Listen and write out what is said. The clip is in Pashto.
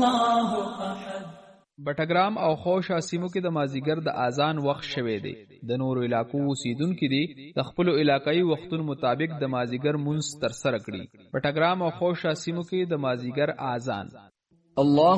الله احد. بټګرام او خوشا سیمو کې د مازیګر د اذان وخت شوه دی. د نورو علاقو اوسیدونکو دي د خپل علاقايي وختونو مطابق د مازیګر مونږ تر سره کړي. بټګرام او خوشا سیمو کې د مازیګر اذان الله